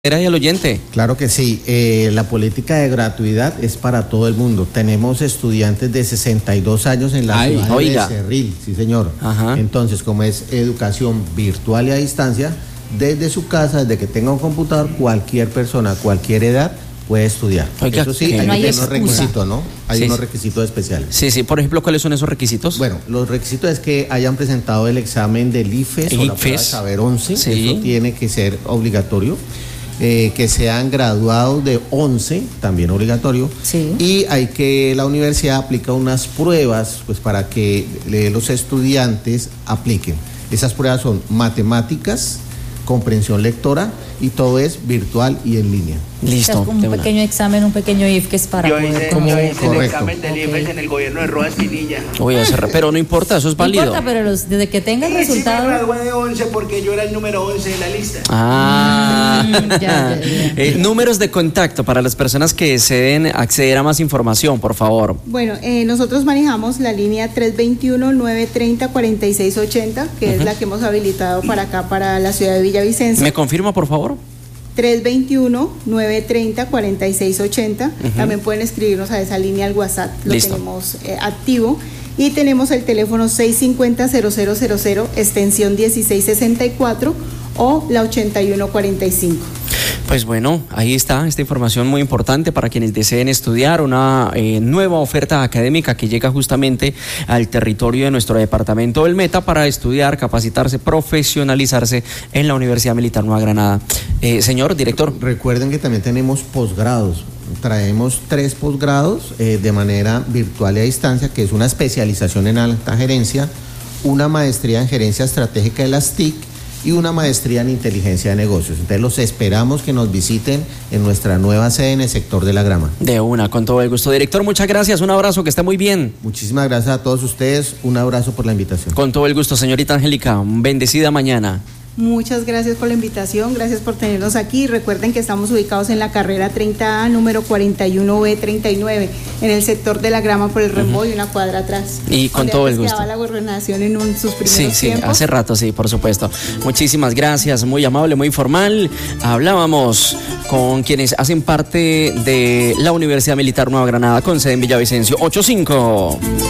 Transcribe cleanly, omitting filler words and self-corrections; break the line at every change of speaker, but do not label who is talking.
Era y al oyente.
Claro que sí, la política de gratuidad es para todo el mundo. Tenemos estudiantes de 62 años en la ciudad de Becerril, sí señor.
Ajá.
Entonces, como es educación virtual y a distancia, desde su casa, desde que tenga un computador, cualquier persona, cualquier edad puede estudiar.
Oiga,
eso sí, hay
no hay
unos requisitos, ¿no? Hay
Sí,
unos
sí.
requisitos especiales.
Sí, por ejemplo, ¿cuáles son esos requisitos?
Bueno, los requisitos es que hayan presentado el examen del IFES o la prueba de saber 11,
Sí.
eso tiene que ser obligatorio. Que sean graduados de 11, también obligatorio,
Sí.
y la universidad aplica unas pruebas pues para que los estudiantes apliquen. Esas pruebas son matemáticas, comprensión lectora, y todo es virtual y en línea.
Listo.
O sea, es como
de
un
una.
pequeño examen, un pequeño IFES para
Yo
poder...
hice el
Correcto.
examen del IFES en el gobierno de Rojas Pinilla.
Uy, pero no importa, eso es
No
válido.
importa, pero desde que tenga el
Y sí me
resultado...
gradué de 11 porque yo era el número 11 de la lista.
Ah,
Ya.
números de contacto para las personas que deseen acceder a más información, por favor.
Bueno, nosotros manejamos la línea 321-930-4680, que es la que hemos habilitado para acá, para la ciudad de Villavicencio.
¿Me confirma, por favor?
321-930-4680. También pueden escribirnos a esa línea al WhatsApp, lo
Listo.
tenemos activo. Y tenemos el teléfono 650-0000, extensión 1664 o la 8145.
Pues bueno, ahí está esta información muy importante para quienes deseen estudiar una nueva oferta académica que llega justamente al territorio de nuestro departamento del Meta para estudiar, capacitarse, profesionalizarse en la Universidad Militar Nueva Granada. Señor director.
Recuerden que también tenemos posgrados. Traemos 3 posgrados de manera virtual y a distancia, que es una especialización en alta gerencia, una maestría en gerencia estratégica de las TIC y una maestría en inteligencia de negocios. Entonces los esperamos que nos visiten en nuestra nueva sede en el sector de La Grama.
De una, con todo el gusto. Director, muchas gracias, un abrazo, que esté muy bien.
Muchísimas gracias a todos ustedes, un abrazo por la invitación.
Con todo el gusto, señorita Angélica, bendecida mañana.
Muchas gracias por la invitación, gracias por tenernos aquí. Recuerden que estamos ubicados en la carrera 30A, número 41B39, en el sector de La Grama por el Rembo y una cuadra atrás.
Y con
donde
todo el
antes
gusto.
quedaba la gobernación en sus primeros
Sí,
tiempos.
hace rato, sí, por supuesto. Muchísimas gracias, muy amable, muy formal. Hablábamos con quienes hacen parte de la Universidad Militar Nueva Granada con sede en Villavicencio. 8-5.